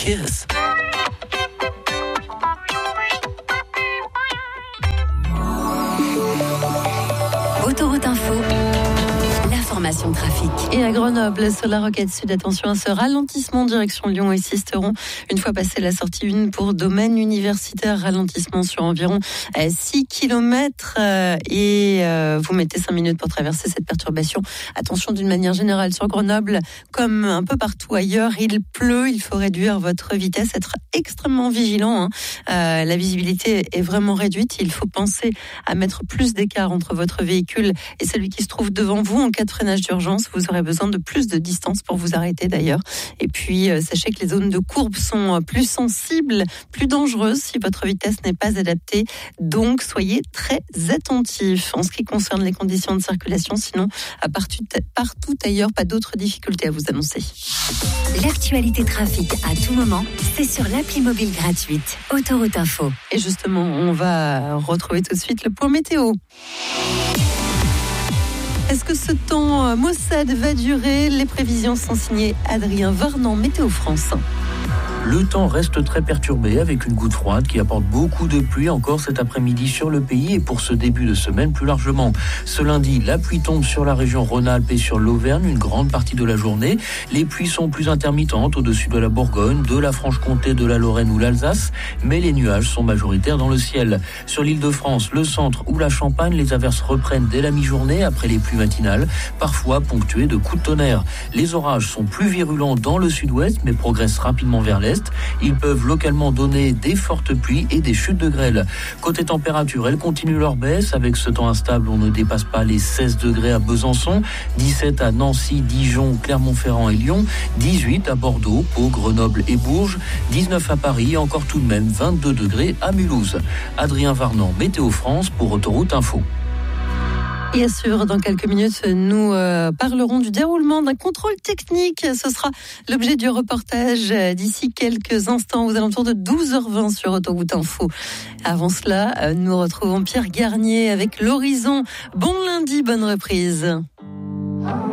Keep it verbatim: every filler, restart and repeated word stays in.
Kiss. Autoroute Info, l'information trafic. Et à Grenoble, sur la Rocade Sud, attention à ce ralentissement direction Lyon et Sisteron. Une fois passé la sortie une pour domaine universitaire, ralentissement sur environ six kilomètres et vous mettez cinq minutes pour traverser cette perturbation. Attention d'une manière générale sur Grenoble, comme un peu partout ailleurs, il pleut, il faut réduire votre vitesse, être extrêmement vigilant. Hein. Euh, la visibilité est vraiment réduite, il faut penser à mettre plus d'écart entre votre véhicule et celui qui se trouve devant vous. En cas de freinage d'urgence, vous aurez besoin de plus de distance pour vous arrêter d'ailleurs. Et puis, euh, sachez que les zones de courbe sont plus sensibles, plus dangereuses si votre vitesse n'est pas adaptée. Donc, soyez très attentifs en ce qui concerne les conditions de circulation. Sinon, à partout, partout ailleurs, pas d'autres difficultés à vous annoncer. L'actualité trafic à tout moment, c'est sur l'appli mobile gratuite Autoroute Info. Et justement, on va retrouver tout de suite le point météo. Est-ce que ce temps maussade va durer? Les prévisions sont signées Adrien Varnan, Météo France. Le temps reste très perturbé avec une goutte froide qui apporte beaucoup de pluie encore cet après-midi sur le pays et pour ce début de semaine plus largement. Ce lundi, la pluie tombe sur la région Rhône-Alpes et sur l'Auvergne une grande partie de la journée. Les pluies sont plus intermittentes au-dessus de la Bourgogne, de la Franche-Comté, de la Lorraine ou l'Alsace, mais les nuages sont majoritaires dans le ciel. Sur l'Île-de-France, le centre ou la Champagne, les averses reprennent dès la mi-journée après les pluies matinales, parfois ponctuées de coups de tonnerre. Les orages sont plus virulents dans le sud-ouest mais progressent rapidement vers l'est. Ils peuvent localement donner des fortes pluies et des chutes de grêle. Côté température, elles continuent leur baisse. Avec ce temps instable, on ne dépasse pas les seize degrés à Besançon, dix-sept à Nancy, Dijon, Clermont-Ferrand et Lyon, dix-huit à Bordeaux, Pau, Grenoble et Bourges, dix-neuf à Paris et encore tout de même vingt-deux degrés à Mulhouse. Adrien Varnan, Météo France pour Autoroute Info. Et à suivre dans quelques minutes, nous euh, parlerons du déroulement d'un contrôle technique. Ce sera l'objet du reportage d'ici quelques instants aux alentours de douze heures vingt sur Autoroute Info. Avant cela, nous retrouvons Pierre Garnier avec l'Horizon. Bon lundi, bonne reprise.